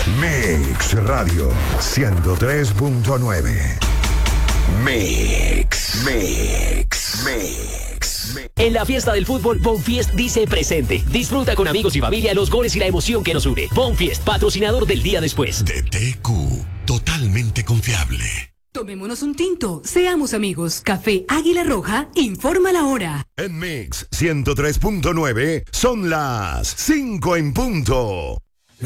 Mix Radio 103.9. Mix. En la fiesta del fútbol, Bonfiest dice presente. Disfruta con amigos y familia los goles y la emoción que nos une. Bonfiest, patrocinador del día después. De TQ, totalmente confiable. Tomémonos un tinto, seamos amigos. Café Águila Roja, informa la hora. En Mix 103.9 son las 5 en punto.